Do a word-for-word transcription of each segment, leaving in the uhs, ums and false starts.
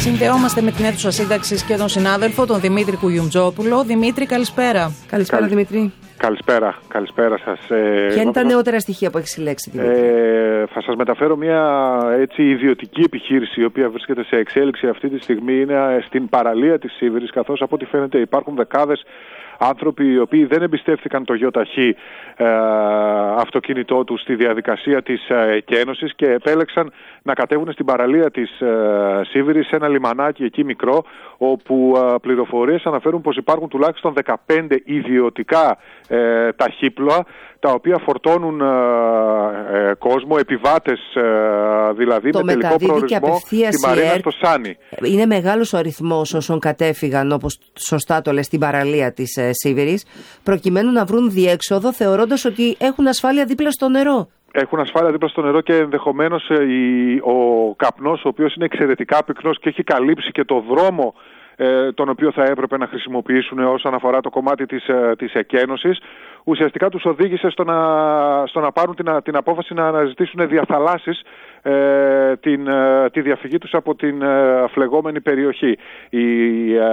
Συνδεόμαστε με την αίθουσα σύνταξης και τον συνάδελφο, τον Δημήτρη Κουγιουμτζόπουλο. Δημήτρη, καλησπέρα. Καλησπέρα, Καλ... Δημήτρη. Καλησπέρα, καλησπέρα σας. Ποια είναι τα νεότερα στοιχεία που έχει συλλέξει, Δημήτρη? Ε, θα σας μεταφέρω μια έτσι ιδιωτική επιχείρηση, η οποία βρίσκεται σε εξέλιξη αυτή τη στιγμή. Είναι στην παραλία της Σίβηρης, καθώς από ό,τι φαίνεται υπάρχουν δεκάδες άνθρωποι οι οποίοι δεν εμπιστεύτηκαν το γιοταχή ε, αυτοκίνητό τους στη διαδικασία της ε, εκένωσης και επέλεξαν να κατέβουν στην παραλία της ε, Σίβηρης, σε ένα λιμανάκι εκεί μικρό, όπου ε, πληροφορίες αναφέρουν πως υπάρχουν τουλάχιστον δεκαπέντε ιδιωτικά ε, ταχύπλοα, τα οποία φορτώνουν ε, ε, κόσμο, επιβάτες ε, δηλαδή, το με τελικό προορισμό στη Μαρίνα στο Σάνι. Είναι μεγάλος ο αριθμός όσων κατέφυγαν, όπως σωστά το λες, στην παραλία της ε, Σίβηρης, προκειμένου να βρουν διέξοδο, θεωρώντας ότι έχουν ασφάλεια δίπλα στο νερό. Έχουν ασφάλεια δίπλα στο νερό και ενδεχομένως ε, η, ο καπνός, ο οποίος είναι εξαιρετικά πυκνός και έχει καλύψει και το δρόμο ε, τον οποίο θα έπρεπε να χρησιμοποιήσουν όσον αφορά το κομμάτι της, ε, της εκένωσης, ουσιαστικά τους οδήγησε στο να, στο να πάρουν την, την απόφαση να αναζητήσουν διαθαλάσσεις ε, την, ε, τη διαφυγή τους από την ε, φλεγόμενη περιοχή. Η, ε,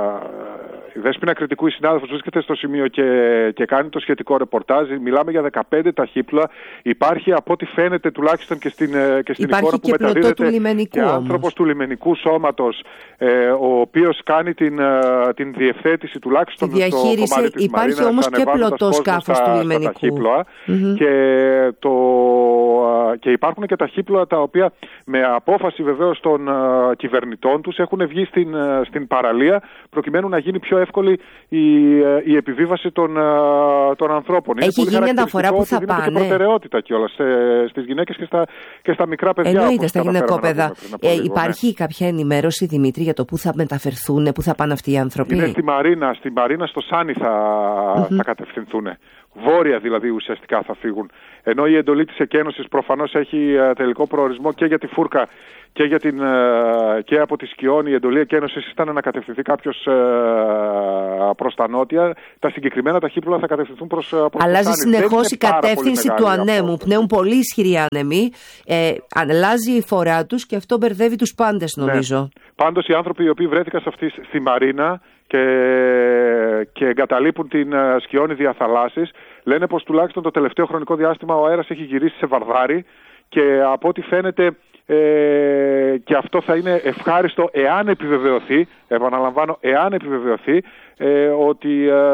η Δέσποινα Κρητικού, η συνάδελφος, βρίσκεται στο σημείο και, και κάνει το σχετικό ρεπορτάζ. Μιλάμε για δεκαπέντε ταχύπλοα. Υπάρχει, από ό,τι φαίνεται, τουλάχιστον και στην, και στην εικόνα που μεταδίδεται, και άνθρωπος του λιμενικού σώματος, ε, ο οποίος κάνει την, την διευθέτηση τουλάχιστον τη διαχείριση. Στο κομμάτι της υπάρχει Μαρίνας, όμως και πλωτό σκάφος του λιμενικού. Mm-hmm. Και, το, και υπάρχουν και ταχύπλοα τα οποία, με απόφαση βεβαίως των uh, κυβερνητών τους, έχουν βγει στην, uh, στην παραλία, προκειμένου να γίνει πιο εύκολη η, uh, η επιβίβαση των, uh, των ανθρώπων. Έχει είναι γίνει αναφορά που θα πάνε. Είναι και προτεραιότητα κιόλας στις γυναίκες και στα, και στα μικρά παιδιά. Εννοείται, στα γυναικόπαιδα. Ε, υπάρχει ναι. κάποια ενημέρωση, Δημήτρη, για το πού θα μεταφερθούν, πού θα πάνε αυτοί οι άνθρωποι? Είναι στη Μαρίνα, στη Μαρίνα στο Σάνι θα, mm-hmm. θα κατευθυνθούν. Βόρεια δηλαδή ουσιαστικά θα φύγουν. Ενώ η εντολή της εκένωσης προφανώς έχει uh, τελικό προορισμό και για τη Φούρκα και, για την, uh, και από τη Σκιώνη. Η εντολή εκένωσης ήταν να κατευθυνθεί κάποιος uh, προς τα νότια. Τα συγκεκριμένα ταχύπλοα θα κατευθυνθούν προς, uh, προς αλλάζει συνεχώς η κατεύθυνση του ανέμου. Πνέουν πολύ ισχυροί άνεμοι. Ε, αλλάζει η φορά τους και αυτό μπερδεύει τους πάντες, νομίζω. Ναι. Πάντως οι άνθρωποι οι οποίοι βρέθηκαν σε αυτή, στη Μαρίνα και, και εγκαταλείπουν την uh, Σκιώνη διαθαλάσσης, λένε πως τουλάχιστον το τελευταίο χρονικό διάστημα ο αέρας έχει γυρίσει σε βαρδάρι και από ό,τι φαίνεται ε, και αυτό θα είναι ευχάριστο εάν επιβεβαιωθεί, επαναλαμβάνω, εάν επιβεβαιωθεί ε, ότι ε,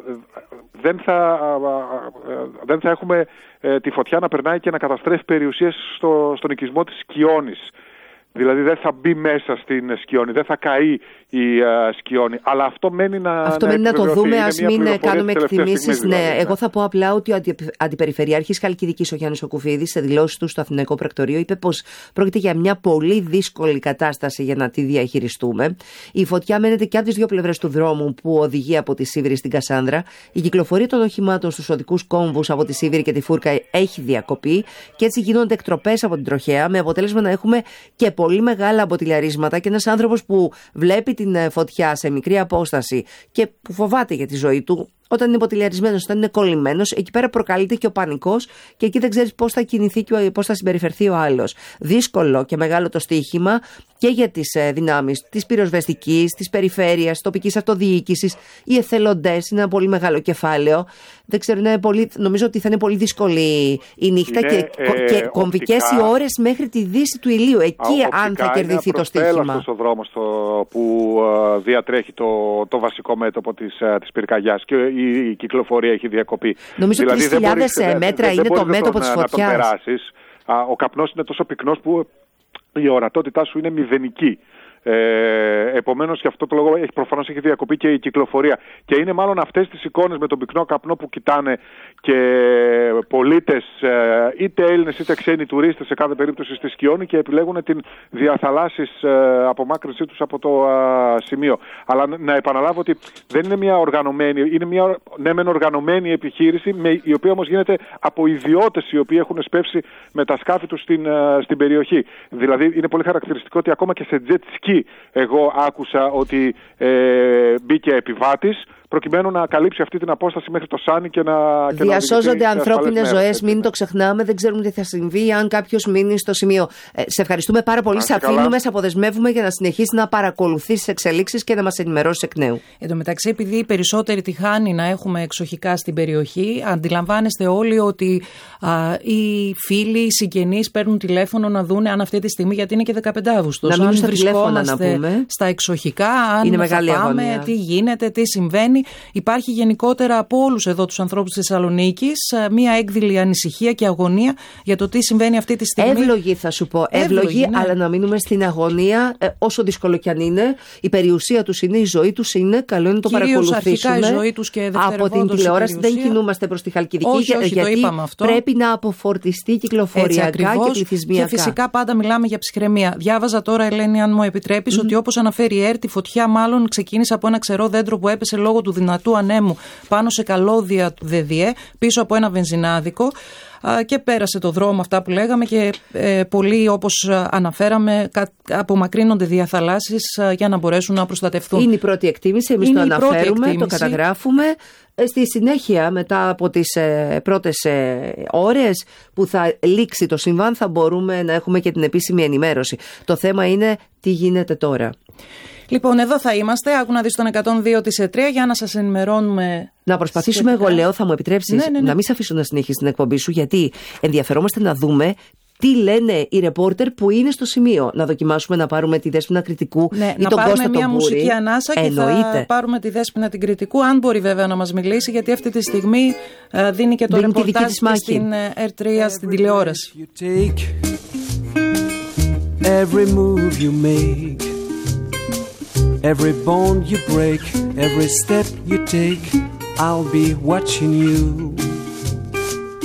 δεν, θα, ε, δεν θα έχουμε ε, τη φωτιά να περνάει και να καταστρέφει περιουσίες στο, στον οικισμό της Σκιώνης. Δηλαδή δεν θα μπει μέσα στην Σκιώνη, δεν θα καεί η uh, Σκιώνη. Αλλά αυτό μένει να, αυτό να, μένει να το δούμε, ας μην κάνουμε εκτιμήσεις. Δηλαδή, ναι, ναι, εγώ θα πω απλά ότι ο αντι, Αντιπεριφερειάρχης Χαλκιδικής, ο Γιάννης ο Κουφίδης, σε δηλώσεις του στο Αθηναϊκό Πρακτορείο, είπε πως πρόκειται για μια πολύ δύσκολη κατάσταση για να τη διαχειριστούμε. Η φωτιά μένεται και από τις δύο πλευρές του δρόμου που οδηγεί από τη Σίβηρη στην Κασάνδρα. Η κυκλοφορία των οχημάτων στους οδικούς κόμβους από τη Σίβηρη και τη Φούρκα έχει διακοπεί και έτσι γίνονται εκτροπές από την τροχέα, με αποτέλεσμα να έχουμε και πολύ μεγάλα μποτιλιαρίσματα και ένας άνθρωπος που βλέπει την φωτιά σε μικρή απόσταση και που φοβάται για τη ζωή του, όταν είναι μποτιλιαρισμένος, όταν είναι κολλημένος, εκεί πέρα προκαλείται και ο πανικός και εκεί δεν ξέρεις πώς θα κινηθεί και πώς θα συμπεριφερθεί ο άλλος. Δύσκολο και μεγάλο το στοίχημα και για τις δυνάμεις της πυροσβεστικής, της περιφέρειας, τοπικής αυτοδιοίκησης. Οι εθελοντές είναι ένα πολύ μεγάλο κεφάλαιο. Δεν ξέρω, είναι πολύ, νομίζω ότι θα είναι πολύ δύσκολη η νύχτα είναι, και, ε, και κομβικές οι ώρες μέχρι τη δύση του ηλίου. Εκεί α, αν θα κερδιθεί το στοίχημα. Είναι ο δρόμος που uh, διατρέχει το, το βασικό μέτωπο της, uh, της πυρκαγιάς και η, η κυκλοφορία έχει διακοπεί. Νομίζω ότι δηλαδή, τρεις χιλιάδες μέτρα είναι το μέτωπο της φωτιάς. Ο καπνός είναι τόσο πυκνός που η ορατότητά σου είναι μηδενική. Ε, επομένως, γι' αυτό το λόγο έχει, προφανώς έχει διακοπεί και η κυκλοφορία. Και είναι μάλλον αυτές τις εικόνες με τον πυκνό καπνό που κοιτάνε και πολίτες, ε, είτε Έλληνες είτε ξένοι τουρίστες, σε κάθε περίπτωση στη Σκιώνη, και επιλέγουν την διαθαλάσσης ε, απομάκρυνσή τους από το ε, σημείο. Αλλά να επαναλάβω ότι δεν είναι μια οργανωμένη, είναι μια ναι μεν οργανωμένη επιχείρηση, με, η οποία όμως γίνεται από ιδιώτες οι οποίοι έχουν σπεύσει με τα σκάφη τους στην, ε, στην περιοχή. Δηλαδή είναι πολύ χαρακτηριστικό ότι ακόμα και σε jet ski εγώ άκουσα ότι ε, μπήκε επιβάτης, προκειμένου να καλύψει αυτή την απόσταση μέχρι το Σάνι και να. Και διασώζονται να ανθρώπινες ζωές, μην το ξεχνάμε, δεν ξέρουμε τι θα συμβεί αν κάποιος μείνει στο σημείο. Ε, σε ευχαριστούμε πάρα πολύ. Σε αφήνουμε, σε αποδεσμεύουμε για να συνεχίσει να παρακολουθεί τις εξελίξεις και να μας ενημερώσει εκ νέου. Εν τω μεταξύ, επειδή οι περισσότεροι τυχάνει να έχουμε εξοχικά στην περιοχή, αντιλαμβάνεστε όλοι ότι α, οι φίλοι, οι συγγενείς παίρνουν τηλέφωνο να δούνε αν αυτή τη στιγμή, γιατί είναι και δεκαπέντε Αυγούστου. Να αν στα τηλέφωνα, να πούμε. Στα εξοχικά, αν είναι θα μεγάλη πάμε, αγωνία. τι γίνεται, τι συμβαίνει. Υπάρχει γενικότερα από όλους εδώ τους ανθρώπους της Θεσσαλονίκης μία έκδηλη ανησυχία και αγωνία για το τι συμβαίνει αυτή τη στιγμή. Εύλογη, θα σου πω. Εύλογη, Εύλογη ναι. Αλλά να μείνουμε στην αγωνία, ε, όσο δύσκολο κι αν είναι. Η περιουσία τους είναι, η ζωή τους είναι. Καλό είναι να το κυρίως παρακολουθήσουμε. Αρχικά η ζωή τους και από την τηλεόραση. Δεν κινούμαστε προς τη Χαλκιδική. Όχι, όχι, γιατί το είπαμε αυτό. Πρέπει να αποφορτιστεί κυκλοφοριακά και πληθυσμιακά. Και φυσικά πάντα μιλάμε για ψυχραιμία. Διάβαζα τώρα, Ελένη, αν μου επιτρέπεις, mm-hmm. ότι όπως αναφέρει η ΕΡΤ, η φωτιά μάλλον ξεκίνησε από ένα ξερό δέντρο που έπεσε λόγω του δυνατού ανέμου πάνω σε καλώδια του ΔΔΕ, πίσω από ένα βενζινάδικο. Και πέρασε το δρόμο, αυτά που λέγαμε, και ε, πολλοί, όπως αναφέραμε, κα, απομακρύνονται διαθαλάσσεις για να μπορέσουν να προστατευτούν. Είναι η πρώτη εκτίμηση, εμείς το αναφέρουμε, το καταγράφουμε. Στη συνέχεια, μετά από τις ε, πρώτες ε, ώρες που θα λήξει το συμβάν, θα μπορούμε να έχουμε και την επίσημη ενημέρωση. Το θέμα είναι τι γίνεται τώρα. Λοιπόν, εδώ θα είμαστε. Άκου να δεις τον εκατόν δύο της ΕΤΡΙΑ για να σας ενημερώνουμε. Να προσπαθήσουμε, σχετικά. Εγώ λέω, θα μου επιτρέψεις ναι, ναι, ναι. να μην σε αφήσω να συνεχίσεις την εκπομπή σου, γιατί ενδιαφερόμαστε να δούμε τι λένε οι ρεπόρτερ που είναι στο σημείο. Να δοκιμάσουμε να πάρουμε τη Δέσποινα Κρητικού ναι, ή να τον Κώστα τον μια Μπούρη. Μουσική ανάσα και εννοείται. Θα πάρουμε τη Δέσποινα την Κρητικού, αν μπορεί βέβαια να μας μιλήσει, γιατί αυτή τη στιγμή uh, δίνει και το ρεπορτάζ στην ΕΡΤΡΙΑ στην τηλεόραση. Every move you make, every bone you break, every step you take, I'll be watching you.